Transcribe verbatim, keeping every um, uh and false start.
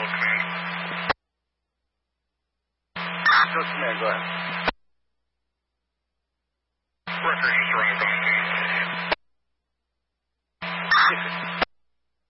Bravo Command. Go Command, go ahead. Record just arrived on scene.